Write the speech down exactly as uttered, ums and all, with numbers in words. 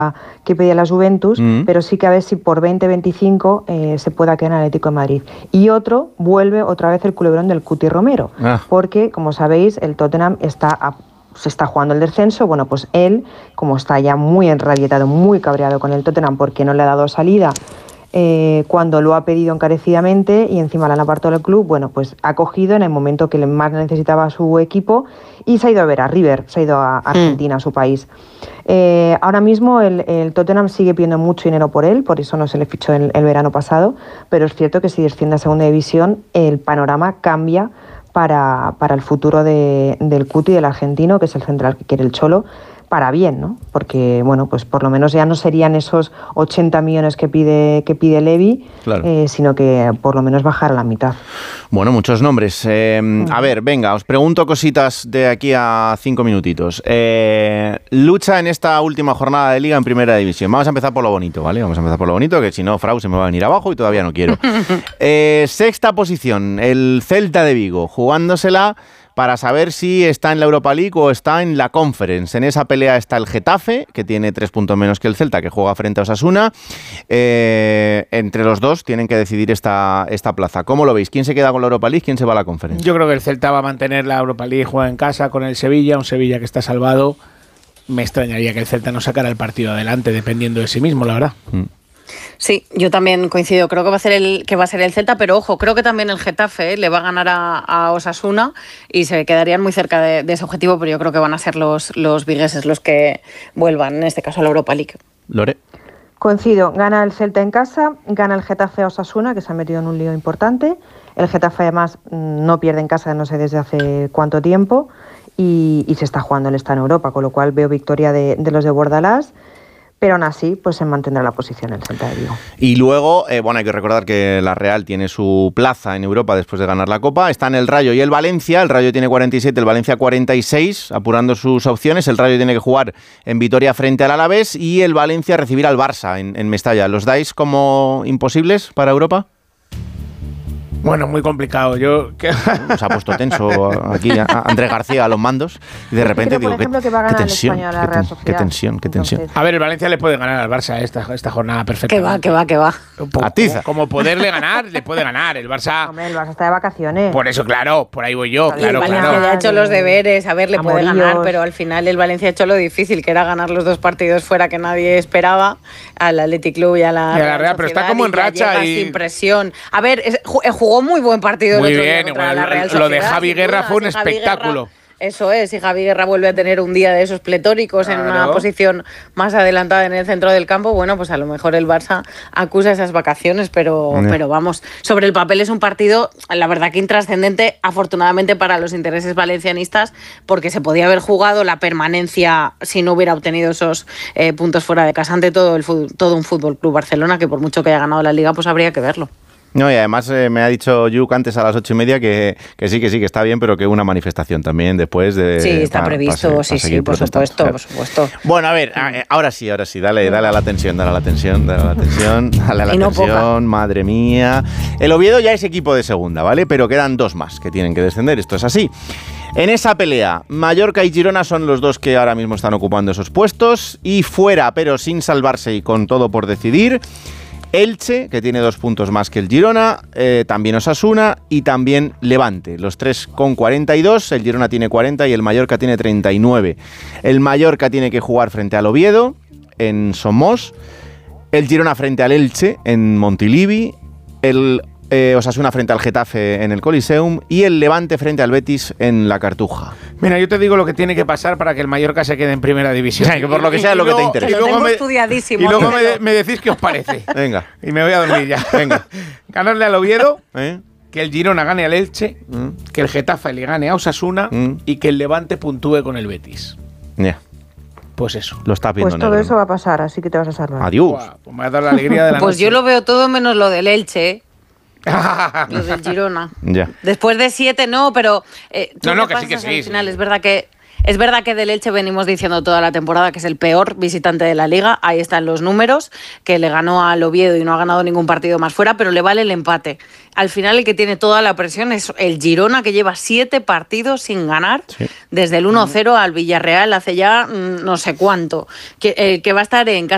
que pedía la Juventus, Mm. pero sí que a ver si por veinte veinticinco eh, se pueda quedar en el Atlético de Madrid. Y otro, vuelve otra vez el culebrón del Cuti Romero, Ah. porque, como sabéis, el Tottenham está a- se está jugando el descenso. Bueno, pues él, como está ya muy enrabietado, muy cabreado con el Tottenham porque no le ha dado salida eh, cuando lo ha pedido encarecidamente y encima la han apartado del club, bueno, pues ha cogido en el momento que más necesitaba su equipo y se ha ido a ver a River, se ha ido a Argentina, mm. a su país. Eh, ahora mismo el, el Tottenham sigue pidiendo mucho dinero por él, por eso no se le fichó el, el verano pasado, pero es cierto que si desciende a segunda división el panorama cambia para, para el futuro de, del Cuti, del argentino, que es el central que quiere el Cholo, para bien, ¿no? Porque, bueno, pues por lo menos ya no serían esos ochenta millones que pide, que pide Levy, claro. eh, sino que por lo menos bajar a la mitad. Bueno, muchos nombres. Eh, a ver, venga, os pregunto cositas de aquí a cinco minutitos. Eh, lucha en esta última jornada de Liga en Primera División. Vamos a empezar por lo bonito, ¿vale? Vamos a empezar por lo bonito, que si no, Frau se me va a venir abajo y todavía no quiero. Eh, sexta posición, el Celta de Vigo, jugándosela para saber si está en la Europa League o está en la Conference. En esa pelea está el Getafe, que tiene tres puntos menos que el Celta, que juega frente a Osasuna. Eh, entre los dos tienen que decidir esta, esta plaza. ¿Cómo lo veis? ¿Quién se queda con la Europa League? ¿Quién se va a la Conference? Yo creo que el Celta va a mantener la Europa League, juega en casa con el Sevilla, un Sevilla que está salvado. Me extrañaría que el Celta no sacara el partido adelante dependiendo de sí mismo, la verdad. Mm. Sí, yo también coincido, creo que va a ser el que va a ser el Celta, pero ojo, creo que también el Getafe ¿eh? le va a ganar a, a Osasuna y se quedarían muy cerca de, de ese objetivo, pero yo creo que van a ser los, los vigueses los que vuelvan, en este caso a la Europa League. Lore. Coincido, gana el Celta en casa, gana el Getafe a Osasuna, que se ha metido en un lío importante. El Getafe además no pierde en casa no sé desde hace cuánto tiempo y, y se está jugando, él está en Europa, con lo cual veo victoria de, de los de Bordalás. Pero aún así, pues se mantendrá la posición el Celta de Vigo. Y luego, eh, bueno, hay que recordar que la Real tiene su plaza en Europa después de ganar la Copa. Están el Rayo y el Valencia. El Rayo tiene cuarenta y siete, el Valencia cuarenta y seis, apurando sus opciones. El Rayo tiene que jugar en Vitoria frente al Alavés y el Valencia recibirá al Barça en, en Mestalla. ¿Los dais como imposibles para Europa? Bueno, muy complicado. Yo se ha puesto tenso aquí a Andrés García a los mandos y de repente digo, qué, qué tensión, qué, ten, qué tensión, qué tensión. A ver, el Valencia le puede ganar al Barça esta, esta jornada perfecta. Que va, que va, que va. Como, como, como poderle ganar, le puede ganar. El Barça... Hombre, el Barça está de vacaciones. Por eso, claro, por ahí voy yo. Y claro, el Valencia claro. ya ha hecho los deberes, a ver, le puede Amoríos. ganar, pero al final el Valencia ha hecho lo difícil, que era ganar los dos partidos fuera que nadie esperaba, al Athletic Club y a la, y a la Real, pero está como en racha y... sin presión. A ver, es, jugó muy buen partido. Muy el otro bien, día contra igual, la Real lo de Sociedad, Javi Guerra duda, fue un si Javi espectáculo. Guerra, eso es, y Javi Guerra vuelve a tener un día de esos pletóricos claro. en una posición más adelantada en el centro del campo, bueno, pues a lo mejor el Barça acusa esas vacaciones, pero, Mm. pero vamos, sobre el papel es un partido, la verdad que intrascendente, afortunadamente para los intereses valencianistas, porque se podía haber jugado la permanencia si no hubiera obtenido esos eh, puntos fuera de casa ante todo, el, todo un Fútbol Club Barcelona, que por mucho que haya ganado la Liga, pues habría que verlo. No, y además eh, me ha dicho Yuk antes a las ocho y media que, que sí, que sí, que está bien, pero que una manifestación también después de... Sí, está pa, previsto, pa, sí, pa sí, por supuesto, por supuesto. Bueno, a ver, a, ahora sí, ahora sí, dale, dale a la tensión, dale a la tensión, dale a la tensión, dale a la Y no tensión, poca. madre mía. El Oviedo ya es equipo de segunda, ¿vale? Pero quedan dos más que tienen que descender, esto es así. En esa pelea, Mallorca y Girona son los dos que ahora mismo están ocupando esos puestos y fuera, pero sin salvarse y con todo por decidir, Elche, que tiene dos puntos más que el Girona, eh, también Osasuna y también Levante. Los tres con cuarenta y dos, el Girona tiene cuarenta y el Mallorca tiene treinta y nueve. El Mallorca tiene que jugar frente al Oviedo en Somos, el Girona frente al Elche en Montilivi, el eh, Osasuna frente al Getafe en el Coliseum y el Levante frente al Betis en la Cartuja. Mira, yo te digo lo que tiene que pasar para que el Mallorca se quede en primera división. O sea, que por lo que sea, y, lo y que te luego, interesa. Que lo y luego tengo me, estudiadísimo. y luego me, me decís qué os parece. Venga. Y me voy a dormir ya. Venga. Ganarle al Oviedo, ¿Eh? que el Girona gane al Elche, Mm. que el Getafe le gane a Osasuna Mm. y que el Levante puntúe con el Betis. Yeah. Pues eso. Lo está viendo Pues todo negro, eso ¿no? va a pasar, así que te vas a salvar. Adiós. Buah, pues me va a dar la alegría de la Pues noche. yo lo veo todo menos lo del Elche, ¿eh? Lo del Girona. Ya. Después de siete, no, pero... Eh, tú No, no, qué que sí, que pasas sí, al sí. final, es verdad que... Es verdad que del Elche venimos diciendo toda la temporada que es el peor visitante de la Liga, ahí están los números, que le ganó al Oviedo y no ha ganado ningún partido más fuera, pero le vale el empate. Al final el que tiene toda la presión es el Girona, que lleva siete partidos sin ganar, Sí. desde el uno cero al Villarreal hace ya mm, no sé cuánto, que, eh, que va a estar en casa